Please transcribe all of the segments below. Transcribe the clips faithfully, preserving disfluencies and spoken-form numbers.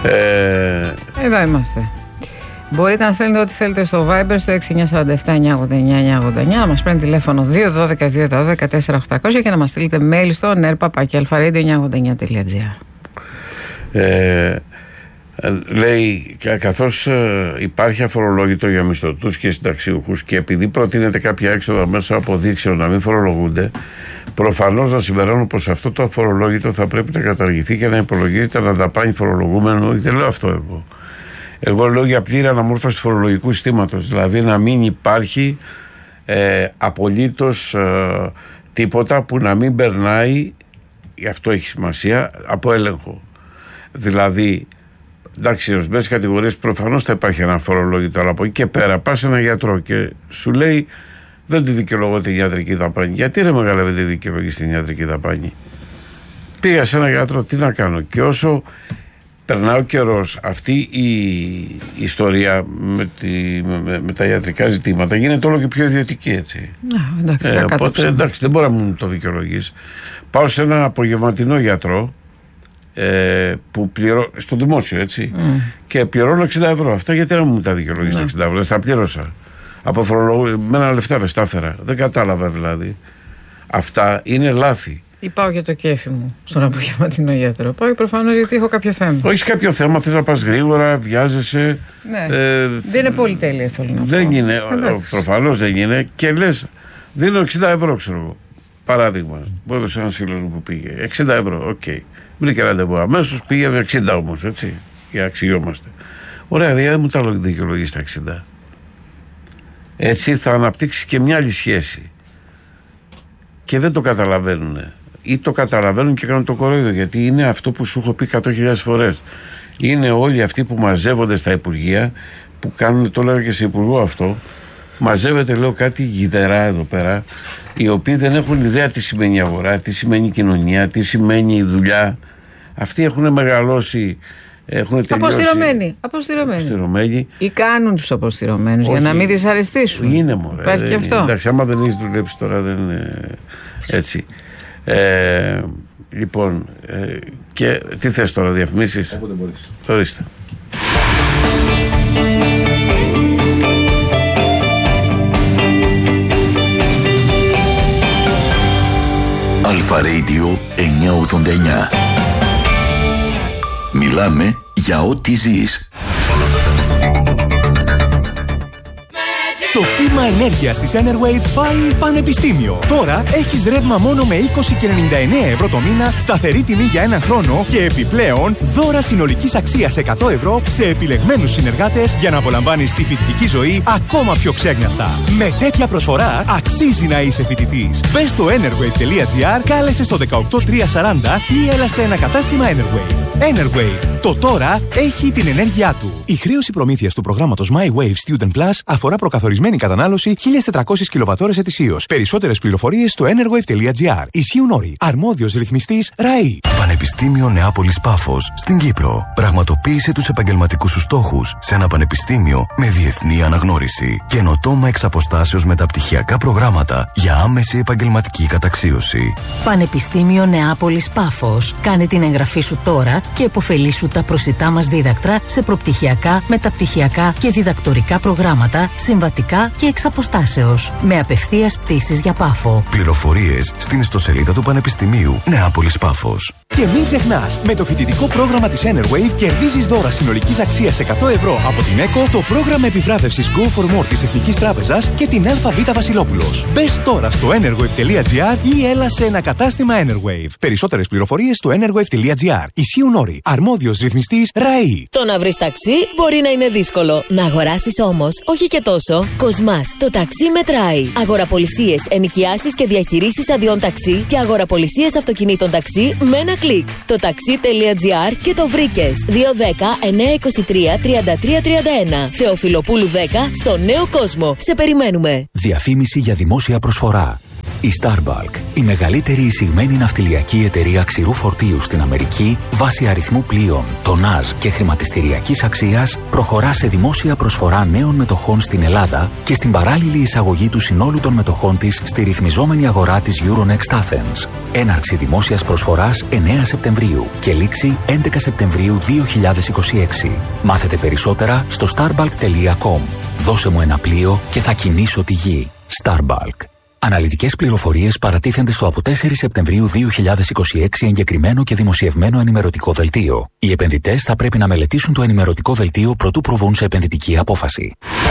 Ε... Εδώ είμαστε. Μπορείτε να στέλνετε ό,τι θέλετε στο Viber στο έξι εννιά τέσσερα επτά εννιά ογδόντα εννιά εννιά ογδόντα εννιά, να μας παίρνει τηλέφωνο δύο ένα δύο δύο ένα δύο τέσσερα οκτακόσια και να μας στείλετε mail στο νερπαπάκι αλφαρέντιο εννιά ογδόντα εννιά τελεία τζι άρ. Ε, λέει, καθώς ε, υπάρχει αφορολόγητο για μισθωτούς και συνταξιούχους και επειδή προτείνεται κάποια έξοδα μέσα από δείξεων να μην φορολογούνται, προφανώς να συμπεραίνω πως αυτό το αφορολόγητο θα πρέπει να καταργηθεί και να υπολογίζεται να δαπάνει φορολογούμενο. Δεν λέω αυτό εγώ. Εγώ λέω για πλήρη αναμόρφωση του φορολογικού συστήματος, δηλαδή να μην υπάρχει ε, απολύτως ε, τίποτα που να μην περνάει, αυτό έχει σημασία, από έλεγχο. Δηλαδή, εντάξει, σε ορισμένες κατηγορίες προφανώς θα υπάρχει ένα φορολόγητο, αλλά από εκεί και πέρα πας σε έναν γιατρό και σου λέει δεν τη δικαιολογώ την ιατρική δαπάνη. Γιατί ρε μεγάλε δεν τη δικαιολογείς την ιατρική δαπάνη? Πήγα σε έναν γιατρό, τι να κάνω? Και όσο περνά ο καιρός, αυτή η ιστορία με, τη, με, με τα ιατρικά ζητήματα γίνεται όλο και πιο ιδιωτική, έτσι. Να, εντάξει, ε, οπότε, εντάξει, δεν μπορεί να μου το δικαιολογείς. Πάω σε έναν απογευματινό γιατρό ε, που πληρώ, στο δημόσιο, έτσι, mm. και πληρώνω εξήντα ευρώ. Αυτά γιατί να μου τα δικαιολογείς, ναι, εξήντα ευρώ? Τα πλήρωσα. Από φορολογούμενα λεφτά με στάφερα. Δεν κατάλαβα δηλαδή. Αυτά είναι λάθη. Ή πάω για το κέφι μου στον απογευματινό γιατρό? Πάω προφανώς γιατί έχω κάποιο θέμα. Όχι κάποιο θέμα, θες να πας γρήγορα, βιάζεσαι. Ναι. Ε, δεν είναι πολυτέλεια, θέλω να πω. Δεν είναι, προφανώς δεν είναι. Και λες, δίνω εξήντα ευρώ, ξέρω εγώ. Παράδειγμα, μου έδωσε ένας φίλος μου που πήγε. εξήντα ευρώ, οκ. Okay. Βρήκε ραντεβού αμέσως, πήγε εξήντα όμως, έτσι. Για να αξιόμαστε. Ωραία, δεν μου τα δικαιολογείς τα εξήντα. Έτσι θα αναπτύξει και μια άλλη σχέση. Και δεν το καταλαβαίνουν. Ή το καταλαβαίνουν και κάνουν το κορόιδο, γιατί είναι αυτό που σου έχω πει εκατό χιλιάδες φορές. Είναι όλοι αυτοί που μαζεύονται στα υπουργεία, που κάνουν, το λέω και σε υπουργό αυτό, μαζεύεται, λέω, κάτι γιδερά εδώ πέρα, οι οποίοι δεν έχουν ιδέα τι σημαίνει αγορά, τι σημαίνει κοινωνία, τι σημαίνει δουλειά. Αυτοί έχουν μεγαλώσει, έχουν τελειώσει. Αποστηρωμένοι. Αποστηρωμένοι. Ή κάνουν τους αποστηρωμένους για να μην δυσαρεστήσουν. Είναι μωρέ. Υπάρχει και αυτό. Εντάξει, άμα δεν έχεις δουλέψει τώρα δεν είναι έτσι. Ε, λοιπόν, ε, και τι θες τώρα, διαφημίσεις? Όποτε μπορείς. Ορίστε. Αλφα Radio εννιακόσια ογδόντα εννιά. Μιλάμε για ό,τι ζεις. Το κύμα ενέργειας της Enerwave πάει πανεπιστήμιο. Τώρα έχεις ρεύμα μόνο με είκοσι και ενενήντα εννέα ευρώ το μήνα, σταθερή τιμή για έναν χρόνο και επιπλέον δώρα συνολικής αξίας εκατό ευρώ σε επιλεγμένους συνεργάτες για να απολαμβάνεις τη φοιτητική ζωή ακόμα πιο ξέγνιαστα. Με τέτοια προσφορά αξίζει να είσαι φοιτητής. Μπες στο enerwave τελεία τζι άρ, κάλεσε στο δεκαοκτώ τριακόσια σαράντα ή έλα σε ένα κατάστημα Enerwave. Enerwave. Το τώρα έχει την ενέργειά του. Η χρέωση προμήθειας του προγράμματος My Wave Student Plus αφορά προκαθορισμένη κατανάλωση χίλιες τετρακόσιες κιλοβατόρες ετησίως. Περισσότερες πληροφορίες στο enerwave τελεία τζι άρ. Ισχύουν όροι. Αρμόδιος ρυθμιστής ΡΑΗ. Πανεπιστήμιο Νεάπολης Πάφος στην Κύπρο. Πραγματοποίησε τους επαγγελματικούς σου στόχους σε ένα πανεπιστήμιο με διεθνή αναγνώριση. Καινοτόμα εξ αποστάσεως μεταπτυχιακά προγράμματα για άμεση επαγγελματική καταξίωση. Πανεπιστήμιο Νεάπολης Πάφος. Κάνε την εγγραφή σου τώρα και επωφελήσου τα προσιτά μας δίδακτρα σε προπτυχιακά, μεταπτυχιακά και διδακτορικά προγράμματα, συμβατικά και εξ αποστάσεως. Με απευθείας πτήσεις για Πάφο. Πληροφορίες στην ιστοσελίδα του Πανεπιστημίου Νεάπολης Πάφος. Και μην ξεχνάς, με το φοιτητικό πρόγραμμα της Enerwave κερδίζεις δώρα συνολικής αξίας εκατό ευρώ από την ΕΚΟ, το πρόγραμμα επιβράβευσης Go for More της Εθνικής Τράπεζας και την ΑΒ Βασιλόπουλος. Μπες τώρα στο enerwave τελεία τζι άρ ή έλα σε ένα κατάστημα Enerwave. Περισσότερες πληροφορίες στο enerwave τελεία τζι άρ. Ισχύουν όροι. Αρμόδιος ρυθμιστής ΡΑΗ. Το να βρεις ταξί μπορεί να είναι δύσκολο. Να αγοράσεις όμως, όχι και τόσο. Κοσμάς, το ταξί μετράει. Αγοραπολισίες, ενοικιάσεις και διαχειρήσεις αδειών ταξί και αγοραπολισίες αυτοκινήτων ταξί με ένα κλικ. Το ταξί τελεία τζι άρ και το βρήκες. δύο ένα μηδέν εννιά δύο τρία τριάντα τρία τριάντα ένα. Θεοφιλοπούλου δέκα στο Νέο Κόσμο. Σε περιμένουμε. Διαφήμιση για δημόσια προσφορά. Η Starbulk, η μεγαλύτερη εισηγμένη ναυτιλιακή εταιρεία ξηρού φορτίου στην Αμερική, βάσει αριθμού πλοίων, τονάζ και χρηματιστηριακής αξίας, προχωρά σε δημόσια προσφορά νέων μετοχών στην Ελλάδα και στην παράλληλη εισαγωγή του συνόλου των μετοχών της στη ρυθμιζόμενη αγορά της Euronext Athens. Έναρξη δημόσιας προσφοράς εννέα Σεπτεμβρίου και λήξη έντεκα Σεπτεμβρίου δύο χιλιάδες είκοσι έξι. Μάθετε περισσότερα στο starbulk τελεία com. Δώσε μου ένα πλοίο και θα κινήσω τη γη. Starbulk. Αναλυτικές πληροφορίες παρατίθενται στο από τέσσερις Σεπτεμβρίου δύο χιλιάδες είκοσι έξι εγκεκριμένο και δημοσιευμένο ενημερωτικό δελτίο. Οι επενδυτές θα πρέπει να μελετήσουν το ενημερωτικό δελτίο προτού προβούν σε επενδυτική απόφαση.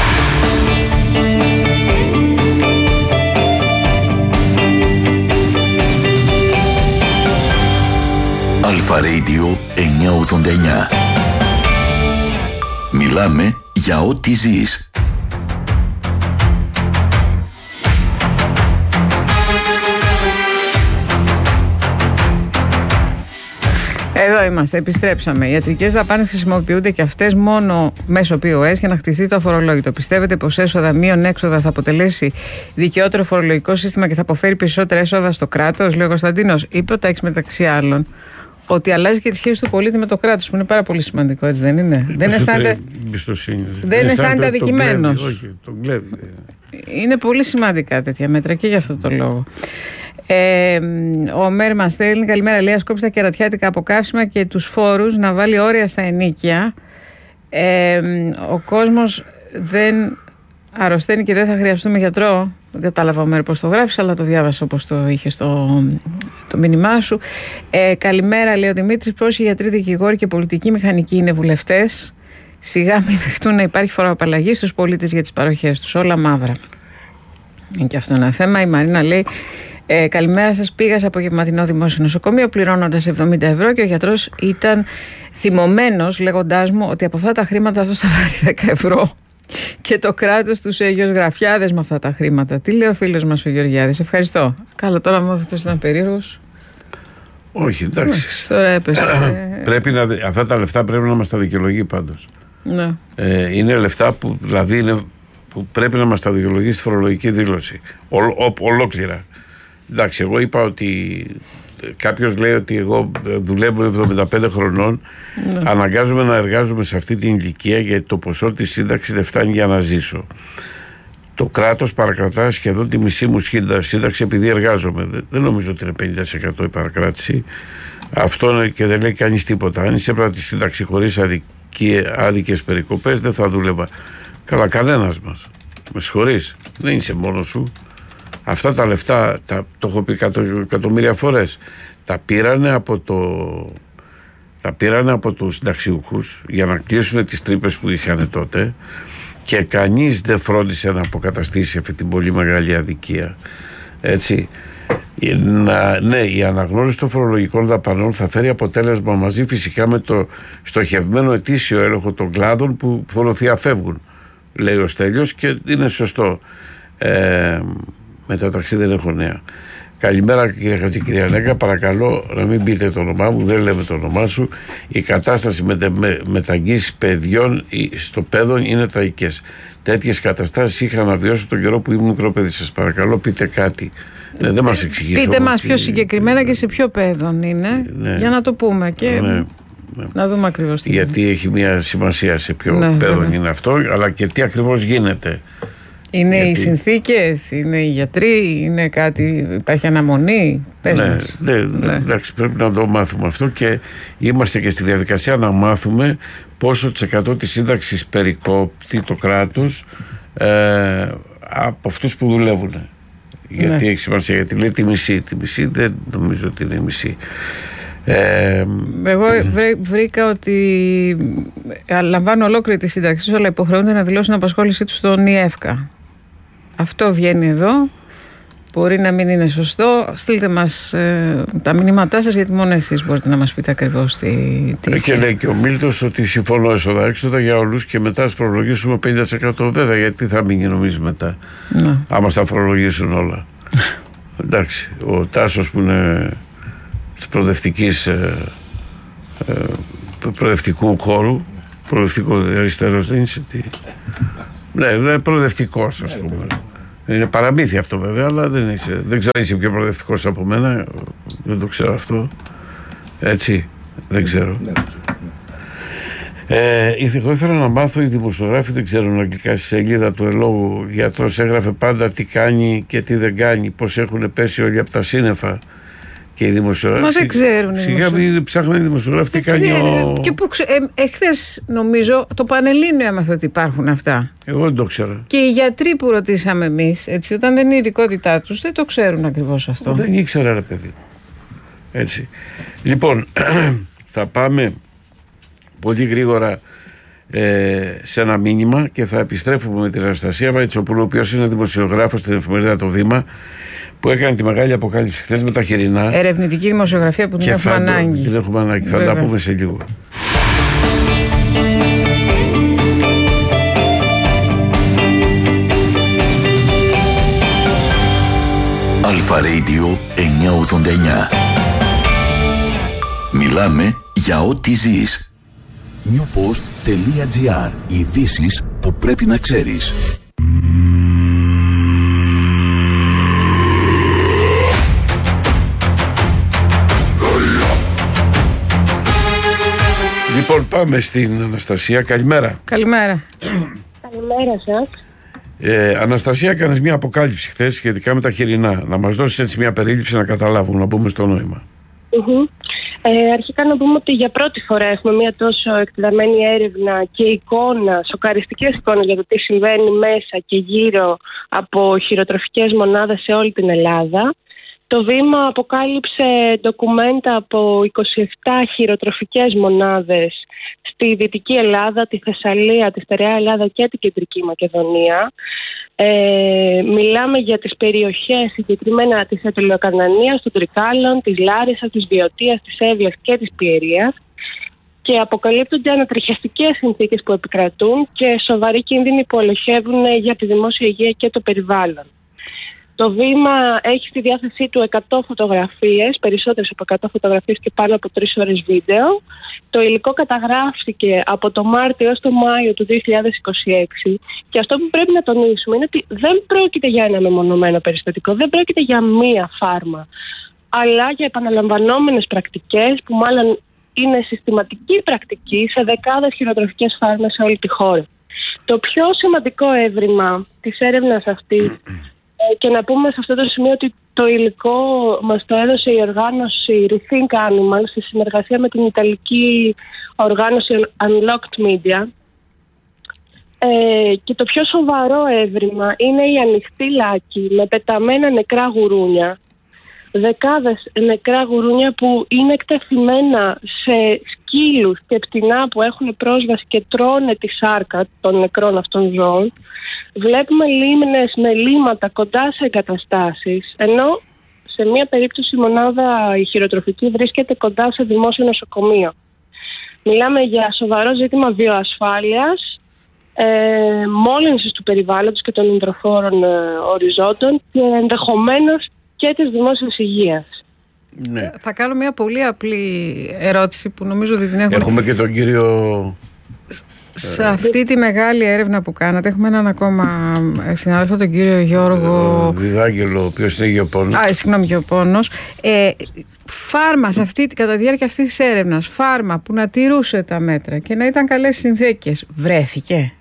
Αλφα Radio εννιακόσια ογδόντα εννιά. Μιλάμε για ό,τι ζεις. Εδώ είμαστε, επιστρέψαμε. Οι ιατρικές δαπάνες χρησιμοποιούνται και αυτές μόνο μέσω πι ο ες για να χτιστεί το αφορολόγητο. Πιστεύετε πως έσοδα μείον έξοδα θα αποτελέσει δικαιότερο φορολογικό σύστημα και θα αποφέρει περισσότερα έσοδα στο κράτος, λέει ο Κωνσταντίνος? Είπε ο Τάκης μεταξύ άλλων ότι αλλάζει και τη σχέση του πολίτη με το κράτος, που είναι πάρα πολύ σημαντικό, έτσι δεν είναι? Δεν αισθάνεται, δεν αισθάνεται αδικημένος. Όχι, τον κλέβει. Είναι πολύ σημαντικά τέτοια μέτρα και γι' αυτό το λόγο. Ε, ο Μέρ μας στέλνει: καλημέρα, λέει, σκόψει τα κερατιάτικα αποκαύσιμα και τους φόρους να βάλει όρια στα ενοίκια. Ε, ο κόσμος δεν αρρωσταίνει και δεν θα χρειαστούμε γιατρό. Δεν κατάλαβα ο Μέρ πώς το γράφεις, αλλά το διάβασα όπως το είχε στο το μήνυμά σου. Ε, καλημέρα, λέει ο Δημήτρης. Πόσοι γιατροί, δικηγόροι και πολιτικοί μηχανικοί είναι βουλευτές? Σιγά μην δεχτούν να υπάρχει φοροαπαλλαγή στους πολίτες για τις παροχές τους. Όλα μαύρα. Είναι και αυτό ένα θέμα. Η Μαρίνα λέει: Ε, καλημέρα σας. Πήγα σε απογευματινό δημόσιο νοσοκομείο πληρώνοντας εβδομήντα ευρώ και ο γιατρός ήταν θυμωμένος, λέγοντάς μου ότι από αυτά τα χρήματα αυτό θα πάρει δέκα ευρώ και το κράτος τους έγιος γραφιάδες με αυτά τα χρήματα. Τι λέει ο φίλος μας ο Γεωργιάδης? Ευχαριστώ. Καλά, τώρα μου αυτός ήταν περίεργος. Όχι, εντάξει. Τώρα έπεσε. Πρέπει να, αυτά τα λεφτά πρέπει να μας τα δικαιολογεί πάντως. Ναι. Ε, είναι λεφτά που, δηλαδή είναι, που πρέπει να μας τα δικαιολογεί στη φορολογική δήλωση. Ο, ο, ολόκληρα. Εντάξει, εγώ είπα ότι κάποιος λέει ότι εγώ δουλεύω εβδομήντα πέντε χρονών, ναι. Αναγκάζομαι να εργάζομαι σε αυτή την ηλικία γιατί το ποσό της σύνταξης δεν φτάνει για να ζήσω. Το κράτος παρακρατά σχεδόν τη μισή μου σύνταξη επειδή εργάζομαι. Δεν νομίζω ότι είναι πενήντα τοις εκατό η παρακράτηση. Αυτό και δεν λέει κανείς τίποτα. Αν είσαι τη σύνταξη χωρίς άδικες περικοπές, δεν θα δούλευα. Καλά, κανένας μας. Με συγχωρείς. Δεν είσαι μόνος σου. Αυτά τα λεφτά, τα, το έχω πει εκατο, εκατομμύρια φορές, τα πήρανε από το, τα πήρανε από τους συνταξιούχους για να κλείσουν τις τρύπες που είχαν τότε και κανείς δεν φρόντισε να αποκαταστήσει αυτή την πολύ μεγάλη αδικία. Έτσι. Να, ναι, η αναγνώριση των φορολογικών δαπανών θα φέρει αποτέλεσμα μαζί φυσικά με το στοχευμένο ετήσιο έλεγχο των κλάδων που φοροθιαφεύγουν, λέει ο Στέλιος, και είναι σωστό. Ε, Μεταξύ δεν έχω νέα. Καλημέρα κύριε Χατζικυριανέκα, παρακαλώ να μην πείτε το όνομά μου, δεν λέμε το όνομά σου. Η κατάσταση με, με, μεταγγίσεις παιδιών στο παιδόν είναι τραγικές. Τέτοιες καταστάσεις είχα να βιώσω τον καιρό που ήμουν μικρό παιδί. Σας παρακαλώ πείτε κάτι. Ναι, δεν μας εξηγείτε. Πείτε μας πιο συγκεκριμένα και σε ποιο παιδόν είναι, ναι, για να το πούμε και ναι, ναι, να δούμε ακριβώς τι γιατί είναι. Έχει μια σημασία σε ποιο ναι, παιδόν ναι. είναι αυτό, αλλά και τι ακριβώς γίνεται. Είναι γιατί... οι συνθήκες, είναι οι γιατροί, είναι κάτι, υπάρχει αναμονή? Πες ναι, μας. Ναι, ναι, εντάξει, πρέπει να το μάθουμε αυτό και είμαστε και στη διαδικασία να μάθουμε πόσο της εκατό της σύνταξης περικόπτει το κράτος ε, από αυτούς που δουλεύουν. Γιατί ναι. έχει σημασία, γιατί λέει τη μισή, τη μισή δεν νομίζω ότι είναι η μισή. Ε, Εγώ βρή, βρήκα ότι λαμβάνουν ολόκληρη τη σύνταξη, αλλά υποχρεούνται να δηλώσουν απασχόλησή τους στον ΙΕΦΚΑ. Αυτό βγαίνει εδώ. Μπορεί να μην είναι σωστό. Στείλτε μας ε, τα μηνύματά σας, γιατί μόνο εσείς μπορείτε να μας πείτε ακριβώς τι, τι και λέει και ο Μίλτος ότι συμφωνώ έσοδα έξοδα για όλους και μετά ας φορολογήσουμε πενήντα τοις εκατό. Βέβαια, γιατί θα μείνει νομίζει μετά, ναι. άμα στα φορολογήσουν όλα. Εντάξει, ο Τάσος που είναι της προοδευτικής ε, ε, προοδευτικού χώρου, προοδευτικό αριστερός δεν είσαι τι... ναι, είναι προοδευτικός ας πούμε. Είναι παραμύθι αυτό βέβαια, αλλά δεν, είσαι, δεν ξέρω αν είσαι πιο προοδευτικός από μένα. Δεν το ξέρω αυτό. Έτσι, δεν ξέρω. Ναι. Ε, εγώ ήθελα να μάθω, οι δημοσιογράφοι δεν ξέρουν αγγλικά. Στη σελίδα του Ελόγου γιατρός έγραφε πάντα τι κάνει και τι δεν κάνει, πως έχουν πέσει όλοι από τα σύννεφα. Και οι δημοσιογράφοι. Μα δεν ξέρουν. Σιγά μην ψάχνουν οι δημοσιογράφοι τι κάνει ο... Και που ξε... ε, εχθές νομίζω το Πανελλήνιο έμαθε ότι υπάρχουν αυτά. Εγώ δεν το ξέρω. Και οι γιατροί που ρωτήσαμε εμείς, έτσι, όταν δεν είναι η ειδικότητά τους, δεν το ξέρουν ακριβώς αυτό. Δεν ήξερα, ρε παιδί μου. Έτσι. Λοιπόν, θα πάμε πολύ γρήγορα ε, σε ένα μήνυμα και θα επιστρέφουμε με την Αναστασία Βαϊτσοπούλου, ο οποίος είναι δημοσιογράφος στην εφημερίδα Το Βήμα, που έκανε τη μεγάλη αποκάλυψη χθες με τα χοιρινά. Ερευνητική δημοσιογραφία που την και έχουμε ανάγκη. Την έχουμε ανάγκη. Θα τα πούμε σε λίγο. Αλφα Radio εννιακόσια ογδόντα εννιά. Μιλάμε για ό,τι ζεις. newpost.gr. Ειδήσεις που πρέπει να ξέρεις. Λοιπόν, πάμε στην Αναστασία. Καλημέρα. Καλημέρα. Καλημέρα σας. Ε, Αναστασία, έκανες μια αποκάλυψη χθες σχετικά με τα χοιρινά. Να μας δώσεις έτσι μια περίληψη να καταλάβουμε, να μπούμε στο νόημα. Mm-hmm. Ε, αρχικά να πούμε ότι για πρώτη φορά έχουμε μια τόσο εκτεταμένη έρευνα και εικόνα, σοκαριστικές εικόνες για το τι συμβαίνει μέσα και γύρω από χειροτροφικές μονάδες σε όλη την Ελλάδα. Το Βήμα αποκάλυψε ντοκουμέντα από είκοσι επτά χειροτροφικές μονάδες στη Δυτική Ελλάδα, τη Θεσσαλία, τη Στερεά Ελλάδα και την Κεντρική Μακεδονία. Ε, μιλάμε για τις περιοχές συγκεκριμένα της Αττικοκανανίας, των Τρικάλων, της Λάρισσας, της Βιωτίας, της Εύβοιας και της Πιερίας, και αποκαλύπτονται ανατριχιαστικές συνθήκες που επικρατούν και σοβαροί κίνδυνοι που ελοχεύουν για τη δημόσια υγεία και το περιβάλλον. Το Βήμα έχει στη διάθεσή του εκατό φωτογραφίες, περισσότερες από εκατό φωτογραφίες και πάνω από τρεις ώρες βίντεο. Το υλικό καταγράφηκε από το Μάρτιο έως το Μάιο του δύο χιλιάδες είκοσι έξι και αυτό που πρέπει να τονίσουμε είναι ότι δεν πρόκειται για ένα μεμονωμένο περιστατικό, δεν πρόκειται για μία φάρμα, αλλά για επαναλαμβανόμενες πρακτικές που μάλλον είναι συστηματική πρακτική σε δεκάδες χειροτροφικές φάρμες σε όλη τη χώρα. Το πιο σημαντικό έβριμα της έρευνας αυτής, και να πούμε σε αυτό το σημείο ότι το υλικό μας το έδωσε η οργάνωση Rethink Animals σε συνεργασία με την ιταλική οργάνωση Unlocked Media. Ε, και το πιο σοβαρό έβριμα είναι η ανοιχτή λάκη με πεταμένα νεκρά γουρούνια. Δεκάδες νεκρά γουρούνια που είναι εκτεθειμένα σε σκύλους και πτηνά που έχουν πρόσβαση και τρώνε τη σάρκα των νεκρών αυτών ζώων. Βλέπουμε λίμνες με λίματα κοντά σε εγκαταστάσεις, ενώ σε μία περίπτωση η μονάδα η χειροτροφική βρίσκεται κοντά σε δημόσιο νοσοκομείο. Μιλάμε για σοβαρό ζήτημα βιοασφάλειας, ε, μόλυνσης του περιβάλλοντος και των υδροφόρων ε, οριζόντων και ενδεχομένως και της δημόσιας υγείας. Ναι. Θα κάνω μια πολύ απλή ερώτηση που νομίζω ότι την έχουμε. Έχουμε και τον κύριο... Σε αυτή τη μεγάλη έρευνα που κάνατε, έχουμε έναν ακόμα συνάδελφο, τον κύριο Γιώργο Διδάγγελο, ο οποίος είναι γεωπόνος. Α, συγγνώμη, γεωπόνος. Ε, φάρμα σε αυτή, κατά τη διάρκεια αυτής της έρευνας, φάρμα που να τηρούσε τα μέτρα και να ήταν καλές συνθήκες, βρέθηκε?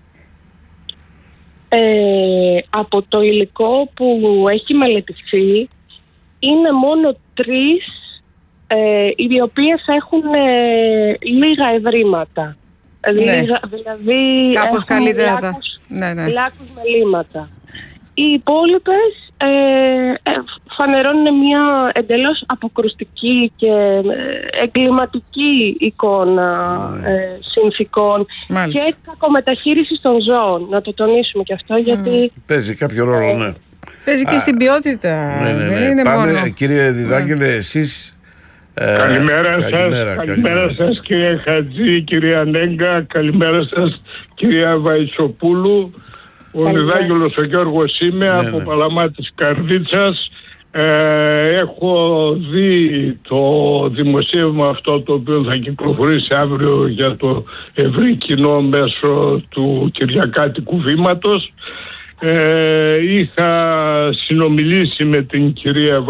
Ε, από το υλικό που έχει μελετηθεί, είναι μόνο τρεις ε, οι οποίες έχουν ε, λίγα ευρήματα. Ναι. Λίγα, δηλαδή κάπως καλύτερα τα... λάκους, ναι, ναι. λάκους με λίματα. Οι υπόλοιπες ε, ε, φανερώνουν μια εντελώς αποκρουστική και εγκληματική εικόνα ε, συνθηκών. Μάλιστα. Και κακομεταχείριση των ζώων. Να το τονίσουμε και αυτό, γιατί... Mm. Παίζει κάποιο ρόλο, ε, ναι. Παίζει και Α, στην ποιότητα. Ναι, ναι, ναι. Δεν είναι Πάμε, μόνο. Κύριε Διδάγγελε, ναι. εσείς... Ε, καλημέρα, καλημέρα σας, καλημέρα. καλημέρα σας κύριε Χατζή, κυρία Νέγκα, καλημέρα σας κυρία Βαϊτσοπούλου. Ο Διδάγγελος ο Γιώργος είμαι, ναι, από ναι. Παλαμά της Καρδίτσας. Ε, έχω δει το δημοσίευμα αυτό, το οποίο θα κυκλοφορήσει αύριο για το ευρύ κοινό μέσω του Κυριακάτικου Βήματος. Ε, είχα συνομιλήσει με την κυρία